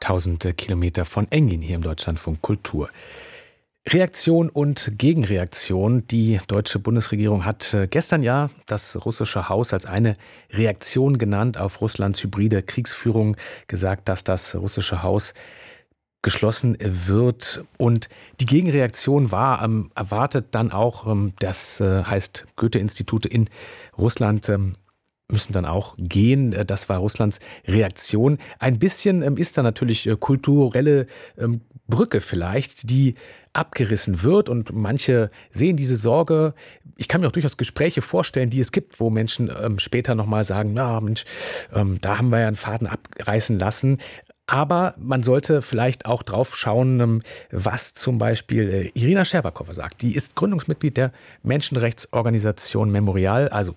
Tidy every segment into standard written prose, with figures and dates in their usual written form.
1000 Kilometer von Engin hier im Deutschlandfunk Kultur. Reaktion und Gegenreaktion. Die deutsche Bundesregierung hat gestern ja das russische Haus als eine Reaktion genannt auf Russlands hybride Kriegsführung, gesagt, dass das russische Haus geschlossen wird. Und die Gegenreaktion war erwartet dann auch, das heißt Goethe-Institute in Russland müssen dann auch gehen. Das war Russlands Reaktion. Ein bisschen ist da natürlich kulturelle Brücke vielleicht, die abgerissen wird, und manche sehen diese Sorge. Ich kann mir auch durchaus Gespräche vorstellen, die es gibt, wo Menschen später nochmal sagen, na Mensch, da haben wir ja einen Faden abreißen lassen. Aber man sollte vielleicht auch drauf schauen, was zum Beispiel Irina Scherbakowa sagt. Die ist Gründungsmitglied der Menschenrechtsorganisation Memorial, also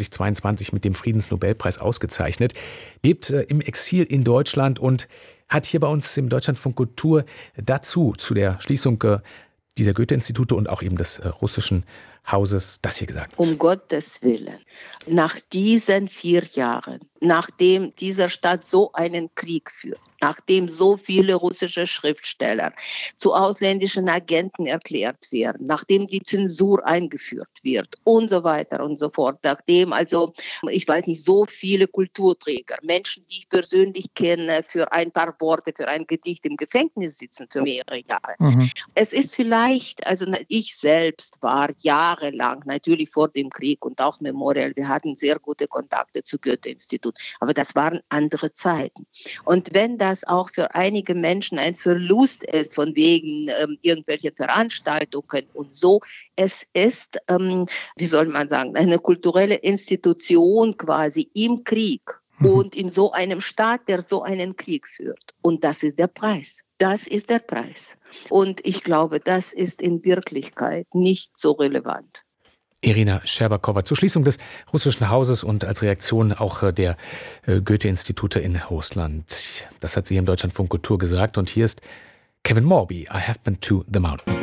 2022 mit dem Friedensnobelpreis ausgezeichnet, lebt im Exil in Deutschland und hat hier bei uns im Deutschlandfunk Kultur dazu, zu der Schließung dieser Goethe-Institute und auch eben des russischen Hauses, das hier gesagt. Um Gottes Willen, nach diesen 4 Jahren, nachdem dieser Staat so einen Krieg führt, nachdem so viele russische Schriftsteller zu ausländischen Agenten erklärt werden, nachdem die Zensur eingeführt wird und so weiter und so fort, nachdem also, ich weiß nicht, so viele Kulturträger, Menschen, die ich persönlich kenne, für ein paar Worte, für ein Gedicht im Gefängnis sitzen für mehrere Jahre. Es ist vielleicht, also ich selbst war jahrelang, natürlich vor dem Krieg und auch Memorial, wir hatten sehr gute Kontakte zu Goethe-Institut, aber das waren andere Zeiten. Und wenn das auch für einige Menschen ein Verlust ist, von wegen irgendwelche Veranstaltungen und so, es ist, wie soll man sagen, eine kulturelle Institution quasi im Krieg und in so einem Staat, der so einen Krieg führt. Und das ist der Preis. Das ist der Preis. Und ich glaube, das ist in Wirklichkeit nicht so relevant. Irina Scherbakowa zur Schließung des russischen Hauses und als Reaktion auch der Goethe-Institute in Russland. Das hat sie im Deutschlandfunk Kultur gesagt. Und hier ist Kevin Morby, I Have Been to the Mountain.